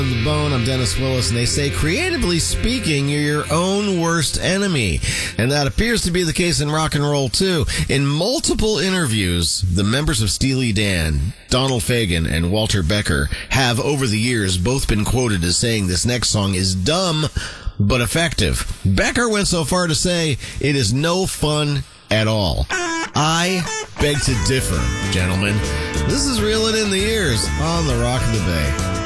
The Bone. I'm Dennis Willis, and they say, creatively speaking, you're your own worst enemy. And that appears to be the case in rock and roll, too. In multiple interviews, the members of Steely Dan, Donald Fagen and Walter Becker, have over the years both been quoted as saying this next song is dumb but effective. Becker went so far to say it is no fun at all. I beg to differ, gentlemen. This is Reelin' in the Ears on the Rock of the Bay.